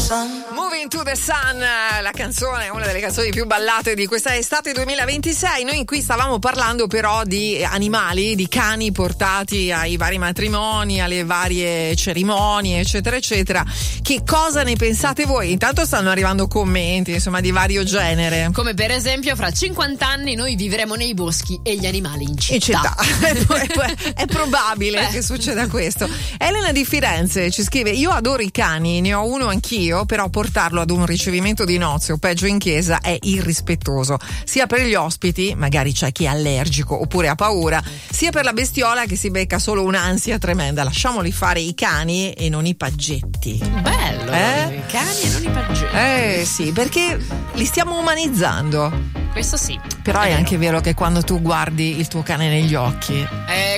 Moving to the Sun, la canzone, una delle canzoni più ballate di questa estate 2026. Noi qui stavamo parlando però di animali, di cani portati ai vari matrimoni, alle varie cerimonie, eccetera eccetera. Che cosa ne pensate voi? Intanto stanno arrivando commenti, insomma, di vario genere. Come per esempio, fra 50 anni noi vivremo nei boschi e gli animali in città. In città. È probabile che succeda questo. Elena di Firenze ci scrive: io adoro i cani, ne ho uno anch'io, però portarlo ad un ricevimento di nozze o peggio in chiesa è irrispettoso, sia per gli ospiti, magari c'è chi è allergico oppure ha paura, sia per la bestiola che si becca solo un'ansia tremenda. Lasciamoli fare i cani e non i paggetti. Bello, i cani e non i paggetti. Sì, perché li stiamo umanizzando. Questo sì. Però è anche vero che quando tu guardi il tuo cane negli occhi,